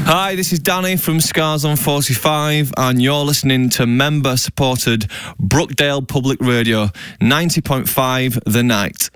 Hi, this is Danny from Scars on 45 and you're listening to member-supported Brookdale Public Radio, 90.5 The Night.